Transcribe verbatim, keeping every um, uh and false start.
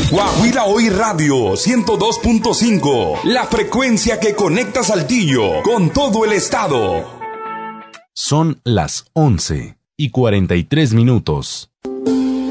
Guajira Hoy Radio ciento dos punto cinco, la frecuencia que conecta Saltillo con todo el estado. Son las once y cuarenta y tres minutos.